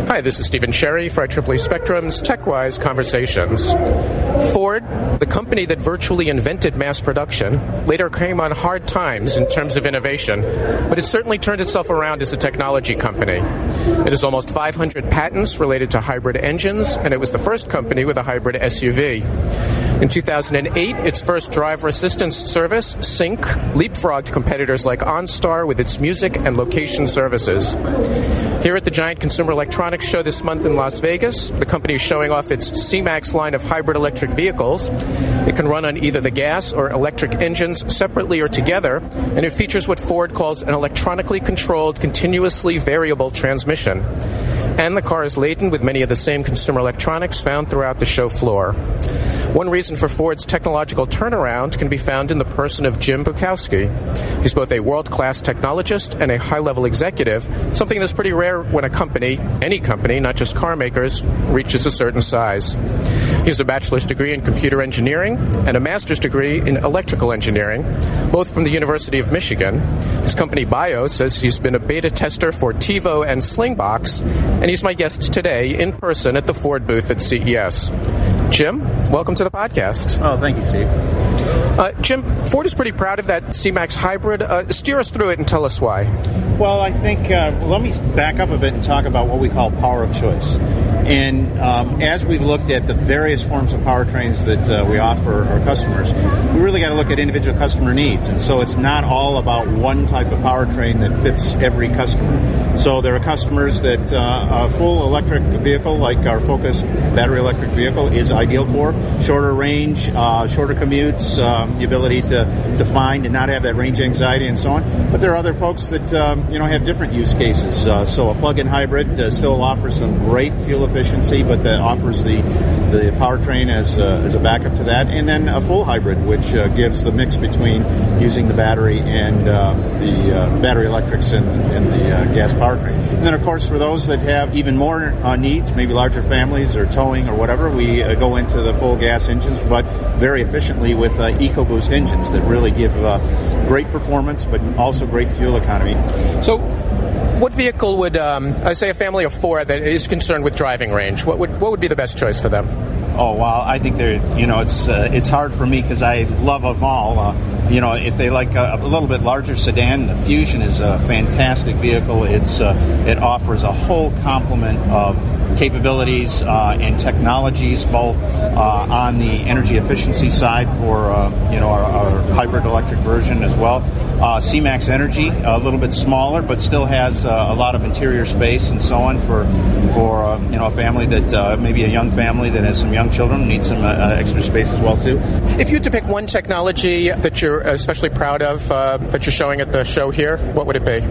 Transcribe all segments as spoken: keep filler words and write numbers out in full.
Hi, this is Stephen Sherry for I triple E Spectrum's TechWise Conversations. Ford, the company that virtually invented mass production, later came on hard times in terms of innovation, but it certainly turned itself around as a technology company. It has almost five hundred patents related to hybrid engines, and it was the first company with a hybrid S U V. In two thousand eight, its first driver assistance service, Sync, leapfrogged competitors like OnStar with its music and location services. Here at the Giant Consumer Electronics Show this month in Las Vegas, the company is showing off its C-Max line of hybrid electric vehicles. It can run on either the gas or electric engines separately or together, and it features what Ford calls an electronically controlled, continuously variable transmission. And the car is laden with many of the same consumer electronics found throughout the show floor. One reason for Ford's technological turnaround can be found in the person of Jim Bukowski. He's both a world-class technologist and a high-level executive, something that's pretty rare when a company, any company, not just car makers, reaches a certain size. He has a bachelor's degree in computer engineering and a master's degree in electrical engineering, both from the University of Michigan. His company Bio says he's been a beta tester for TiVo and Slingbox, and he's my guest today in person at the Ford booth at C E S. Jim, welcome to the podcast. Oh, thank you, Steve. Uh, Jim, Ford is pretty proud of that C-Max hybrid. Uh, steer us through it and tell us why. Well, I think, uh, let me back up a bit and talk about what we call power of choice. And um, as we've looked at the various forms of powertrains that uh, we offer our customers, we really got to look at individual customer needs. And so it's not all about one type of powertrain that fits every customer. So there are customers that uh, a full electric vehicle, like our Focus battery electric vehicle, is ideal for. Shorter range, uh, shorter commutes, um, the ability to, to find and not have that range anxiety and so on. But there are other folks that um, you know have different use cases. Uh, so a plug-in hybrid uh, still offers some great fuel efficiency, but that offers the the powertrain as a, as a backup to that. And then a full hybrid, which uh, gives the mix between using the battery and uh, the uh, battery electrics and, and the uh, gas powertrain. And then, of course, for those that have even more uh, needs, maybe larger families or towing or whatever, we uh, go into the full gas engines, but very efficiently with uh, EcoBoost engines that really give uh, great performance, but also great fuel economy. So, what vehicle would, um, I say, a family of four that is concerned with driving range? What would what would be the best choice for them? Oh, well, I think they're, you know, it's uh, it's hard for me because I love them all. Uh, you know, if they like a, a little bit larger sedan, the Fusion is a fantastic vehicle. It's uh, it offers a whole complement of capabilities uh, and technologies, both uh, on the energy efficiency side for uh, you know our, our hybrid electric version as well. Uh, C-Max Energy, a little bit smaller, but still has uh, a lot of interior space and so on for for uh, you know a family that uh, maybe a young family that has some young children needs some uh, extra space as well too. If you had to pick one technology that you're especially proud of uh, that you're showing at the show here, what would it be?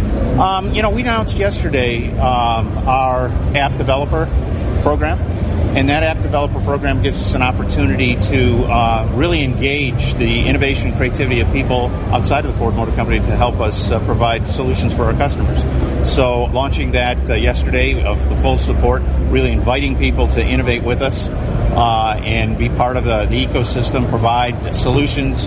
Um, you know, we announced yesterday um, our app developer program. And that app developer program gives us an opportunity to uh, really engage the innovation and creativity of people outside of the Ford Motor Company to help us uh, provide solutions for our customers. So launching that uh, yesterday of the full support, really inviting people to innovate with us uh, and be part of the, the ecosystem, provide solutions